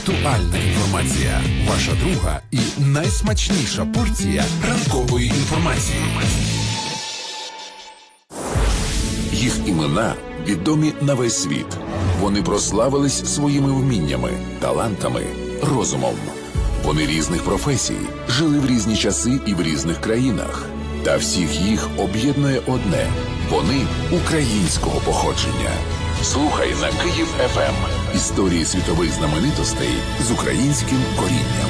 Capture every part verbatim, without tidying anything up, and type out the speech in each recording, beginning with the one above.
Актуальна інформація. Ваша друга і найсмачніша порція ранкової інформації. Їх імена відомі на весь світ. Вони прославились своїми вміннями, талантами, розумом. Вони різних професій, жили в різні часи і в різних країнах. Та всіх їх об'єднує одне – вони українського походження. Слухай на Київ еф ем. Історії світових знаменитостей з українським корінням.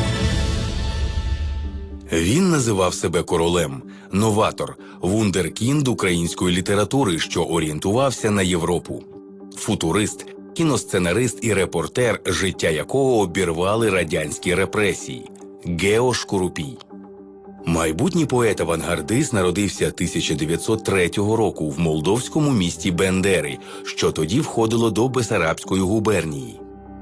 Він називав себе королем, новатор, вундеркінд української літератури, що орієнтувався на Європу. Футурист, кіносценарист і репортер, життя якого обірвали радянські репресії. Гео Шкурупій. Майбутній поет-авангардист народився тисяча дев'ятсот третього року в молдовському місті Бендери, що тоді входило до Бесарабської губернії.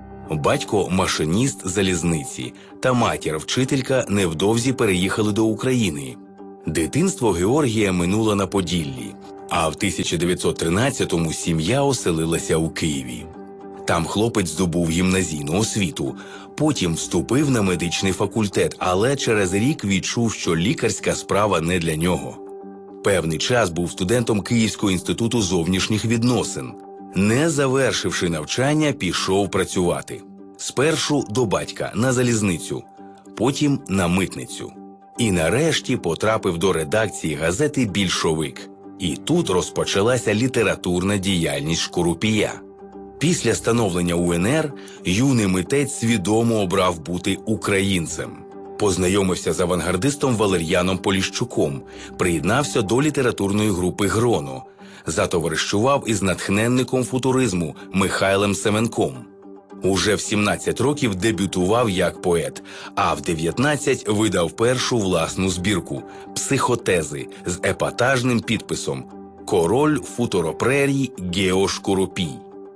Батько – машиніст залізниці, та матір – вчителька невдовзі переїхали до України. Дитинство Георгія минуло на Поділлі, а в тисяча дев'ятсот тринадцятому сім'я оселилася у Києві. Там хлопець здобув гімназійну освіту, потім вступив на медичний факультет, але через рік відчув, що лікарська справа не для нього. Певний час був студентом Київського інституту зовнішніх відносин. Не завершивши навчання, пішов працювати. Спершу до батька на залізницю, потім на митницю. І нарешті потрапив до редакції газети «Більшовик». І тут розпочалася літературна діяльність Шкурупія. Після становлення у ен ер юний митець свідомо обрав бути українцем. Познайомився з авангардистом Валер'яном Поліщуком, приєднався до літературної групи «Гроно», затоваришував із натхненником футуризму Михайлом Семенком. Уже в сімнадцять років дебютував як поет, а в дев'ятнадцять видав першу власну збірку «Психотези» з епатажним підписом «Король футуропрерій Гео Шкурупій».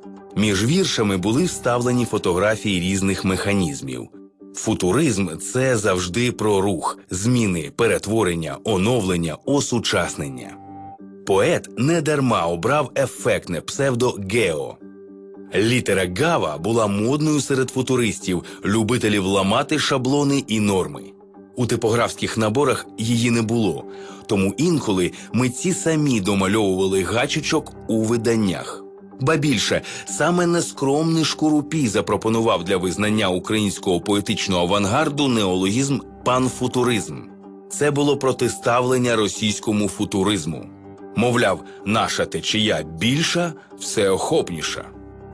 Між віршами були вставлені фотографії різних механізмів. Футуризм – це завжди про рух, зміни, перетворення, оновлення, осучаснення. Поет недарма обрав ефектне псевдо «Гео». Літера «Гава» була модною серед футуристів, любителів ламати шаблони і норми. У типографських наборах її не було, тому інколи митці самі домальовували гачечок у виданнях. Ба більше, саме нескромний Шкурупій запропонував для визнання українського поетичного авангарду неологізм «панфутуризм». Це було протиставлення російському футуризму. Мовляв, наша течія більша, всеохопніша.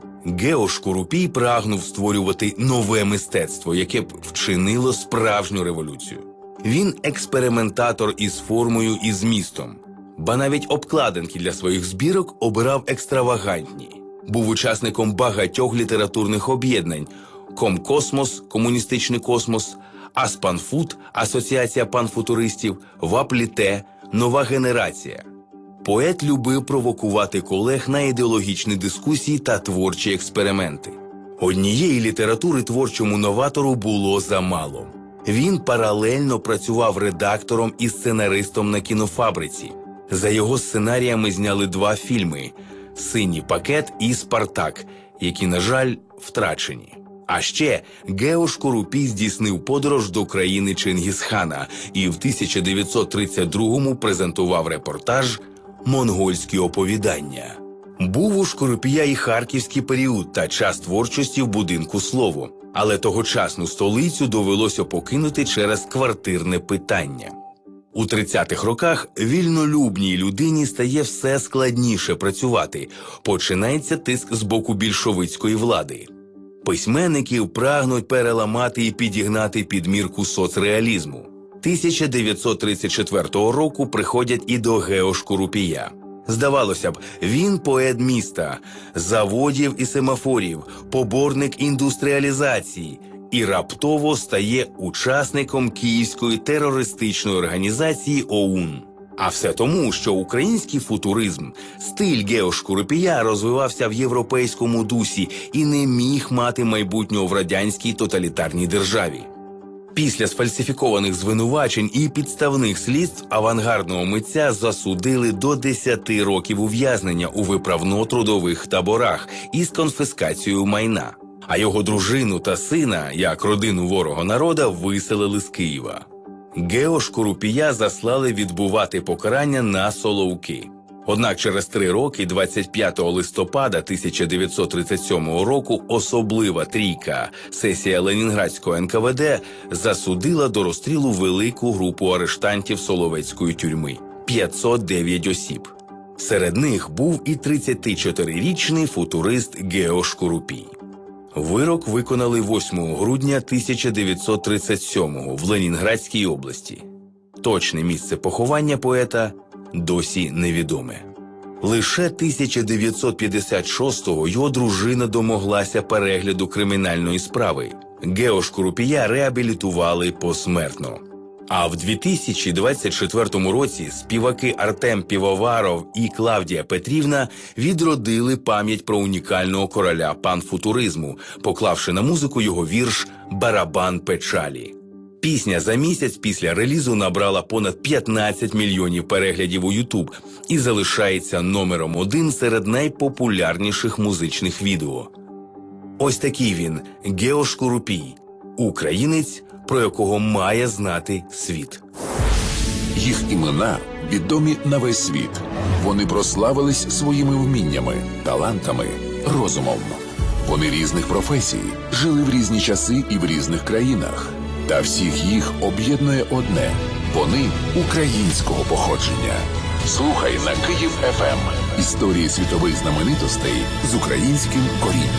Гео Шкурупій прагнув створювати нове мистецтво, яке б вчинило справжню революцію. Він експериментатор із формою і змістом. Ба навіть обкладинки для своїх збірок обирав екстравагантні. Був учасником багатьох літературних об'єднань – Комкосмос, Комуністичний космос, Аспанфут, Асоціація панфутуристів, Вапліте, Нова генерація. Поет любив провокувати колег на ідеологічні дискусії та творчі експерименти. Однієї літератури творчому новатору було замало. Він паралельно працював редактором і сценаристом на кінофабриці. За його сценаріями зняли два фільми «Синій пакет» і «Спартак», які, на жаль, втрачені. А ще Гео Шкурупій здійснив подорож до країни Чингісхана і в тисяча дев'ятсот тридцять другому презентував репортаж «Монгольські оповідання». Був у Шкурупія і харківський період та час творчості в будинку «Слово». Але тогочасну столицю довелося покинути через квартирне питання. У тридцятих роках вільнолюбній людині стає все складніше працювати. Починається тиск з боку більшовицької влади. Письменників прагнуть переламати і підігнати під мірку соцреалізму. тисяча дев'ятсот тридцять четвертого року приходять і до Гео Шкурупія. Здавалося б, він поет міста, заводів і семафорів, поборник індустріалізації і раптово стає учасником київської терористичної організації О У Н. А все тому, що український футуризм, стиль Гео Шкурупія розвивався в європейському дусі і не міг мати майбутнього в радянській тоталітарній державі. Після сфальсифікованих звинувачень і підставних слідств авангардного митця засудили до десяти років ув'язнення у виправно-трудових таборах із конфіскацією майна. А його дружину та сина, як родину ворога народа, виселили з Києва. Гео Шкурупія заслали відбувати покарання на Соловки. Однак через три роки, двадцять п'ятого листопада тисяча дев'ятсот тридцять сьомого року, особлива трійка, сесія Ленінградського ен ка ве де, засудила до розстрілу велику групу арештантів Соловецької тюрми – п'ятсот дев'ять осіб. Серед них був і тридцятичотирирічний футурист Гео Шкурупій. Вирок виконали восьмого грудня тисяча дев'ятсот тридцять сьомого в Ленінградській області. Точне місце поховання поета досі невідоме. Лише тисяча дев'ятсот п'ятдесят шостого його дружина домоглася перегляду кримінальної справи. Гео Шкурупія реабілітували посмертно. А в дві тисячі двадцять четвертому році співаки Артем Півоваров і Клавдія Петрівна відродили пам'ять про унікального короля панфутуризму, поклавши на музику його вірш «Барабан печалі». Пісня за місяць після релізу набрала понад п'ятнадцять мільйонів переглядів у Ютуб і залишається номером один серед найпопулярніших музичних відео. Ось такий він – Гео Шкурупій, українець, про якого має знати світ. Їх імена відомі на весь світ. Вони прославились своїми вміннями, талантами, розумом. Вони різних професій, жили в різні часи і в різних країнах. Та всіх їх об'єднує одне – вони українського походження. Слухай на Київ еф ем. Історії світових знаменитостей з українським корінням.